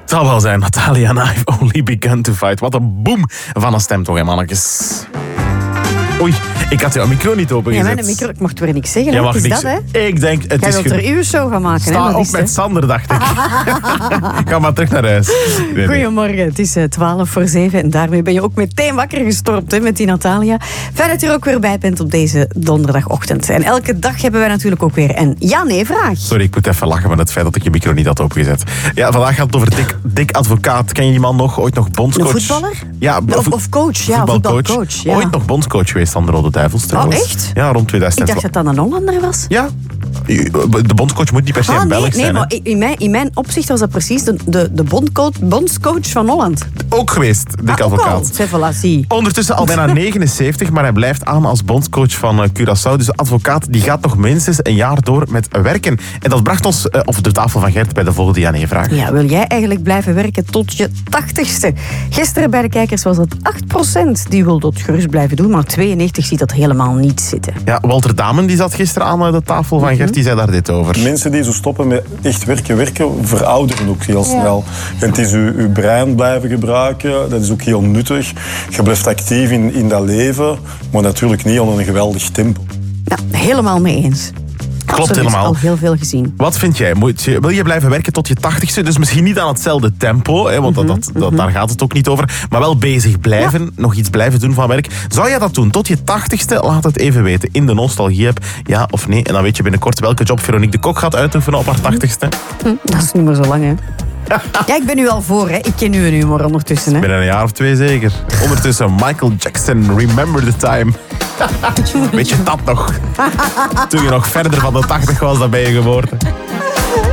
zal wel zijn, Natalia and I've only begun to fight. Wat een boom van een stem toch, hè, mannetjes. Oei, ik had jouw micro niet opengezet. Ja, mijn micro, ik mocht weer niks zeggen. Jij Hè? mag Is niks. dat, hè? Ik denk, het Jij is wilt er uw show van maken. Sta hè? op met Sander, dacht ik. Ga maar terug naar huis. Nee. Goedemorgen, het is 7:12 en daarmee ben je ook meteen wakker gestorpt hè, met die Natalia. Fijn dat je er ook weer bij bent op deze donderdagochtend. En elke dag hebben wij natuurlijk ook weer een ja-nee-vraag. Sorry, ik moet even lachen met het feit dat ik je micro niet had opengezet. Ja, vandaag gaat het over Dick Advocaat. Ken je die man nog? Ooit nog bondscoach? Een voetballer? Ja, Of coach, ja, voetbalcoach. Ja. Ooit nog bondscoach geweest van de Rode Duivels trouwens. Oh, echt? Ja, rond 2012. Ik dacht dat dat een Hollander was. Ja, de bondscoach moet niet per se een Belg zijn. Maar in mijn opzicht was dat precies de bondscoach van Holland. Ook geweest, Dick Advocaat. Ondertussen al bijna 79, maar hij blijft aan als bondscoach van Curaçao. Dus de advocaat die gaat nog minstens een jaar door met werken. En dat bracht ons op de tafel van Gert bij de volgende ja-nee-vraag. Ja, wil jij eigenlijk blijven werken tot je 80ste? Gisteren bij de kijkers was het 8% die wil dat gerust blijven doen, maar 92% ziet dat helemaal niet zitten. Ja, Walter Damen die zat gisteren aan de tafel van Gert, die zei daar dit over. Mensen die zo stoppen met echt werken, verouderen ook heel snel. En het is uw brein blijven gebruiken, dat is ook heel nuttig. Je blijft actief in dat leven, maar natuurlijk niet onder een geweldig tempo. Ja, helemaal mee eens. Klopt helemaal. Al heel veel gezien. Wat vind jij? Wil je blijven werken tot je 80ste? Dus misschien niet aan hetzelfde tempo, hè, want daar gaat het ook niet over. Maar wel bezig blijven, nog iets blijven doen van werk. Zou jij dat doen tot je 80ste? Laat het even weten in de Nostalgie-app. Ja of nee? En dan weet je binnenkort welke job Veronique de Kok gaat uitoefenen op haar 80ste. Dat is niet meer zo lang, hè. Ja, ik ben nu al voor, hè. Ik ken nu een humor ondertussen, hè. Binnen een jaar of 2 zeker. Ondertussen Michael Jackson, Remember the Time. Weet je dat nog? Toen je nog verder van de 80 was, dan ben je geworden.